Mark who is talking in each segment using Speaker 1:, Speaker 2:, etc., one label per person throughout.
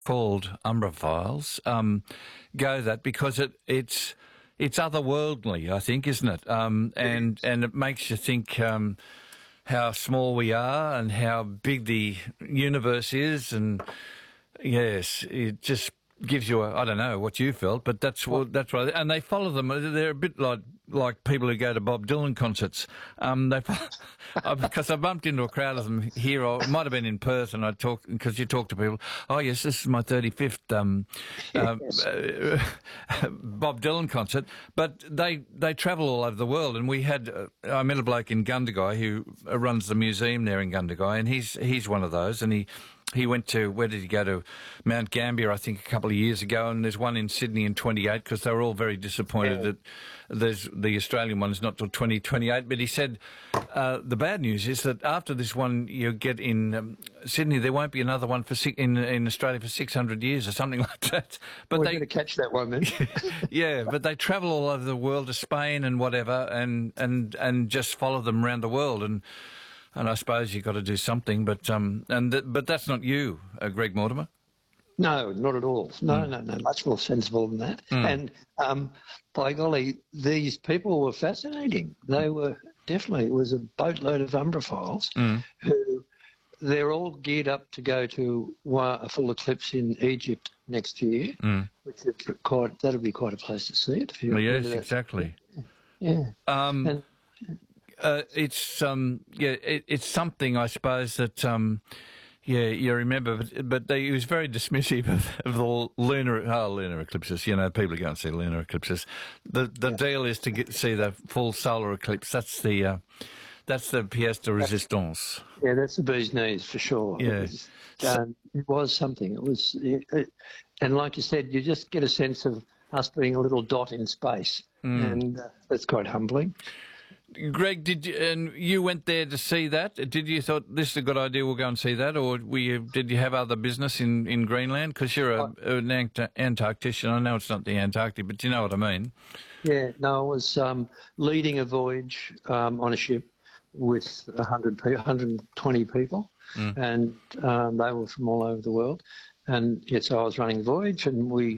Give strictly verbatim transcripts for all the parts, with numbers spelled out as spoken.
Speaker 1: called Umbra Files um, go that because it it's it's otherworldly, I think, isn't it? Um, and and it makes you think um, how small we are and how big the universe is, and yes, it just gives you a, I don't know what you felt, but that's what that's right. And they follow them. They're a bit like like people who go to Bob Dylan concerts. Um, they because I bumped into a crowd of them here. Or it might have been in Perth, and I talked because you talk to people. Oh yes, this is my thirty-fifth um, uh, uh, Bob Dylan concert. But they they travel all over the world, and we had uh, I met a bloke in Gundagai who runs the museum there in Gundagai, and he's he's one of those, and he. He went to, where did he go to? Mount Gambier, I think, a couple of years ago, and there's one in Sydney in twenty-eight, because they were all very disappointed yeah. that there's the Australian one is not till twenty twenty-eight. But he said uh, the bad news is that after this one you get in um, Sydney, there won't be another one for six, in in Australia for six hundred years or something like that.
Speaker 2: But we're going to catch that one then.
Speaker 1: Yeah, but they travel all over the world to Spain and whatever, and and and just follow them around the world. And And I suppose you've got to do something, but um, and th- but that's not you, uh, Greg Mortimer.
Speaker 2: No, not at all. No, mm. no, no, much more sensible than that. Mm. And um, by golly, these people were fascinating. They were definitely, it was a boatload of Umbrophiles mm. who, they're all geared up to go to a full eclipse in Egypt next year, mm. which is quite, that'll be quite a place to see it. If you
Speaker 1: well, yes, exactly.
Speaker 2: Yeah.
Speaker 1: Um,
Speaker 2: and,
Speaker 1: Uh, it's um, yeah, it, it's something I suppose that um, yeah, you remember, but, but they, he was very dismissive of, of the lunar oh, lunar eclipses. You know, people go and see lunar eclipses. The the yeah. deal is to get, see the full solar eclipse. That's the uh, that's the pièce de résistance.
Speaker 2: Yeah, that's the bee's knees for sure.
Speaker 1: Yeah,
Speaker 2: it was, um, it was something. It was, it, it, and like you said, you just get a sense of us being a little dot in space, mm. and uh, that's quite humbling.
Speaker 1: Greg, did you, and you went there to see that? Did you thought this is a good idea? We'll go and see that, or were you, did you have other business in, in Greenland? Because you're a, an Antarctician. I know it's not the Antarctic, but you know what I mean.
Speaker 2: Yeah, no, I was um, leading a voyage um, on a ship with one hundred, one hundred twenty people, mm. and um, they were from all over the world. And yeah, so I was running the voyage, and we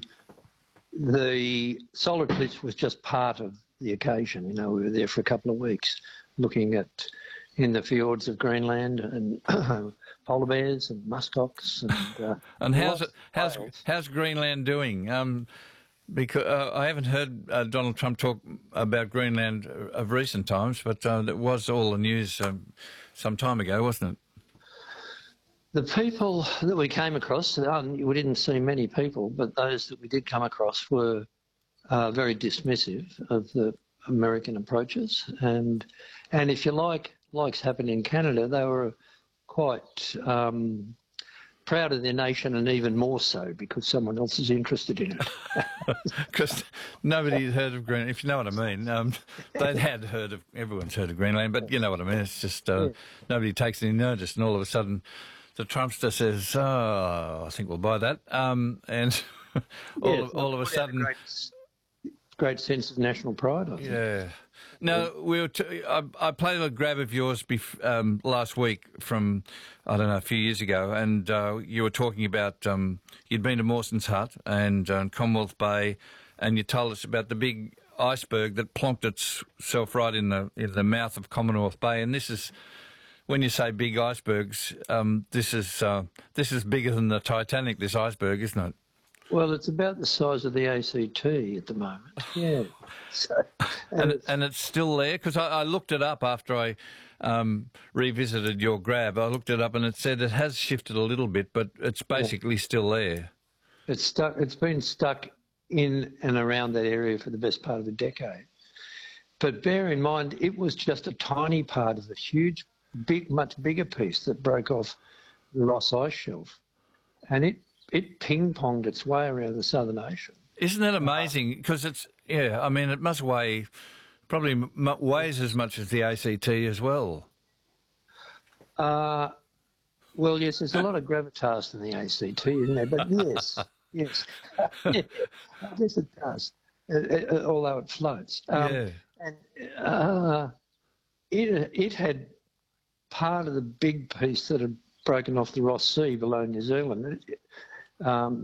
Speaker 2: the solar eclipse was just part of the occasion. You know, we were there for a couple of weeks looking at in the fjords of Greenland and polar bears and muskox and uh,
Speaker 1: and how's it, how's how's Greenland doing? Um, because uh, I haven't heard uh, Donald Trump talk about Greenland of recent times, but uh, it was all the news um, some time ago, wasn't it?
Speaker 2: The people that we came across, um, we didn't see many people, but those that we did come across were Uh, very dismissive of the American approaches, and and if you like, like's happened in Canada, they were quite um, proud of their nation, and even more so because someone else is interested in it.
Speaker 1: Because nobody had heard of Greenland, if you know what I mean. Um, they had heard of, everyone's heard of Greenland, but you know what I mean. It's just uh, yeah. nobody takes any notice, and all of a sudden, the Trumpster says, "Oh, I think we'll buy that," um, and all,
Speaker 2: yeah,
Speaker 1: of, all of a sudden.
Speaker 2: Great sense of national pride, I think.
Speaker 1: Yeah. Now, we were t- I, I played a grab of yours bef- um, last week from, I don't know, a few years ago, and uh, you were talking about, um, you'd been to Mawson's Hut and uh, Commonwealth Bay, and you told us about the big iceberg that plonked itself right in the in the mouth of Commonwealth Bay. And this is, when you say big icebergs, um, this is uh, this is bigger than the Titanic, this iceberg, isn't it?
Speaker 2: Well, it's about the size of the A C T at the moment. Yeah. So,
Speaker 1: and and, it's, and it's still there? Because I, I looked it up after I um, revisited your grab. I looked it up and it said it has shifted a little bit, but it's basically yeah. still there.
Speaker 2: It's stuck. It's been stuck in and around that area for the best part of a decade. But bear in mind, it was just a tiny part of the huge, big, much bigger piece that broke off the Ross Ice Shelf. And it It ping-ponged its way around the Southern Ocean.
Speaker 1: Isn't that amazing? Because it's, yeah, I mean, it must weigh, probably m- weighs as much as the A C T as well.
Speaker 2: Uh, well, yes, there's a lot of gravitas in the A C T, isn't there? But yes, yes, yeah, I guess it does, it, it, although it floats. Um,
Speaker 1: yeah.
Speaker 2: And uh, it, it had part of the big piece that had broken off the Ross Sea below New Zealand. It, um,